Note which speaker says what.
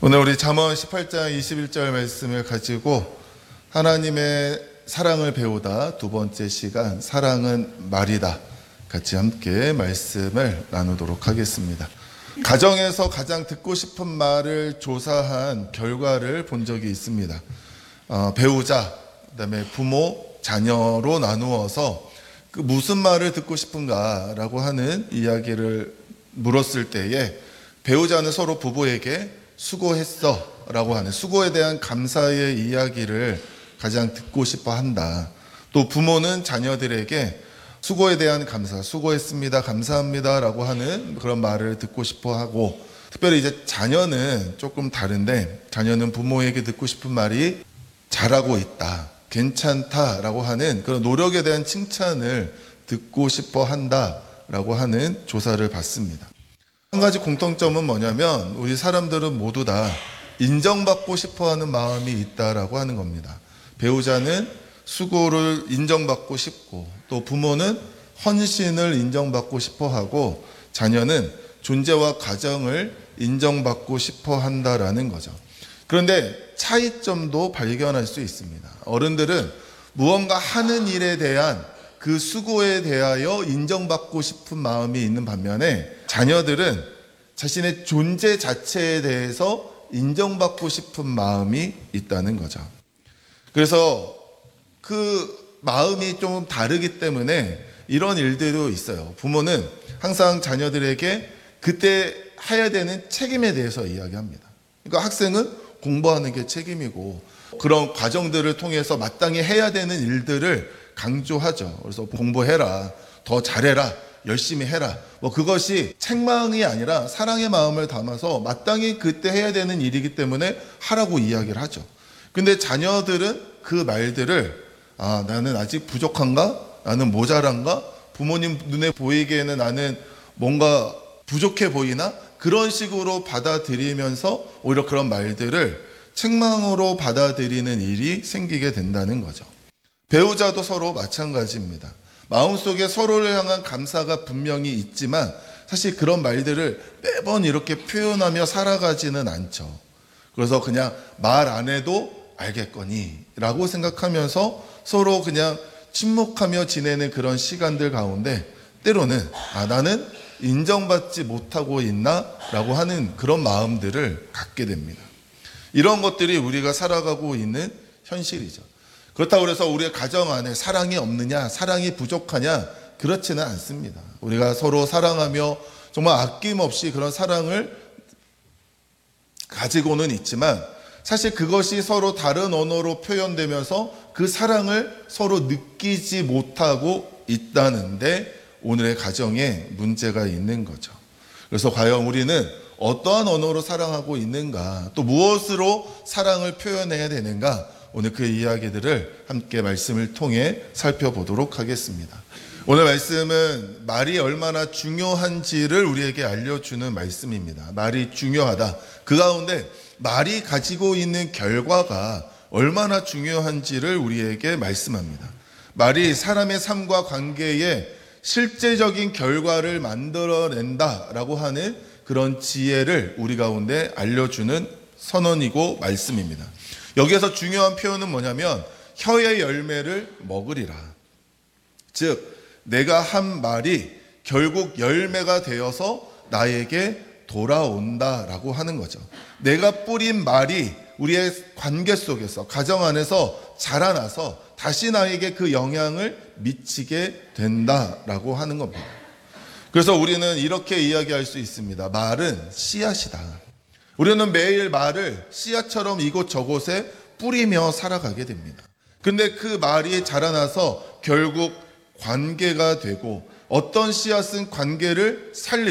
Speaker 1: 오늘 우리 잠언 18장 21절 말씀을 가지고 하나님의 사랑을 배우다 두 번째 시간, 사랑은 말이다, 같이 함께 말씀을 나누도록 하겠습니다. 가정에서 가장 듣고 싶은 말을 조사한 결과를 본 적이 있습니다. 배우자, 그다음에 부모, 자녀로 나누어서 그 무슨 말을 듣고 싶은가라고 하는 이야기를 물었을 때에 배우자는 서로 부부에게 수고했어 라고 하는, 수고에 대한 감사의 이야기를 가장 듣고 싶어 한다. 또 부모는 자녀들에게 수고에 대한 감사, 수고했습니다, 감사합니다 라고 하는 그런 말을 듣고 싶어 하고, 특별히 이제 자녀는 조금 다른데, 자녀는 부모에게 듣고 싶은 말이 잘하고 있다, 괜찮다 라고 하는 그런 노력에 대한 칭찬을 듣고 싶어 한다 라고 하는 조사를 봤습니다. 한 가지 공통점은 뭐냐면, 우리 사람들은 모두 다 인정받고 싶어 하는 마음이 있다라고 하는 겁니다. 배우자는 수고를 인정받고 싶고, 또 부모는 헌신을 인정받고 싶어 하고, 자녀는 존재와 가정을 인정받고 싶어 한다라는 거죠. 그런데 차이점도 발견할 수 있습니다. 어른들은 무언가 하는 일에 대한 그 수고에 대하여 인정받고 싶은 마음이 있는 반면에, 자녀들은 자신의 존재 자체에 대해서 인정받고 싶은 마음이 있다는 거죠. 그래서 그 마음이 좀 다르기 때문에 이런 일들도 있어요. 부모는 항상 자녀들에게 그때 해야 되는 책임에 대해서 이야기합니다. 그러니까 학생은 공부하는 게 책임이고, 그런 과정들을 통해서 마땅히 해야 되는 일들을 강조하죠. 그래서 공부해라, 더 잘해라, 열심히 해라. 그것이 책망이 아니라 사랑의 마음을 담아서 마땅히 그때 해야 되는 일이기 때문에 하라고 이야기를 하죠. 근데 자녀들은 그 말들을 나는 아직 부족한가? 나는 모자란가? 부모님 눈에 보이기에는 나는 뭔가 부족해 보이나? 그런 식으로 받아들이면서 오히려 그런 말들을 책망으로 받아들이는 일이 생기게 된다는 거죠. 배우자도 서로 마찬가지입니다. 마음속에 서로를 향한 감사가 분명히 있지만 사실 그런 말들을 매번 이렇게 표현하며 살아가지는 않죠. 그래서 그냥 말 안 해도 알겠거니 라고 생각하면서 서로 그냥 침묵하며 지내는 그런 시간들 가운데, 때로는 나는 인정받지 못하고 있나? 라고 하는 그런 마음들을 갖게 됩니다. 이런 것들이 우리가 살아가고 있는 현실이죠. 그렇다고 해서 우리의 가정 안에 사랑이 없느냐, 사랑이 부족하냐, 그렇지는 않습니다. 우리가 서로 사랑하며 정말 아낌없이 그런 사랑을 가지고는 있지만, 사실 그것이 서로 다른 언어로 표현되면서 그 사랑을 서로 느끼지 못하고 있다는데 오늘의 가정에 문제가 있는 거죠. 그래서 과연 우리는 어떠한 언어로 사랑하고 있는가, 또 무엇으로 사랑을 표현해야 되는가, 오늘 그 이야기들을 함께 말씀을 통해 살펴보도록 하겠습니다. 오늘 말씀은 말이 얼마나 중요한지를 우리에게 알려주는 말씀입니다. 말이 중요하다. 그 가운데 말이 가지고 있는 결과가 얼마나 중요한지를 우리에게 말씀합니다. 말이 사람의 삶과 관계에 실제적인 결과를 만들어낸다라고 하는 그런 지혜를 우리 가운데 알려주는 선언이고 말씀입니다. 여기에서 중요한 표현은 뭐냐면, 혀의 열매를 먹으리라. 즉 내가 한 말이 결국 열매가 되어서 나에게 돌아온다라고 하는 거죠. 내가 뿌린 말이 우리의 관계 속에서, 가정 안에서 자라나서 다시 나에게 그 영향을 미치게 된다라고 하는 겁니다. 그래서 우리는 이렇게 이야기할 수 있습니다. 말은 씨앗이다. 우리는 매일 말을 씨앗처럼 이곳저곳에 뿌리며 살아가게 됩니다. 근데 그 말이 자라나서 결국 관계가 되고, 어떤 씨앗은 관계를 살리고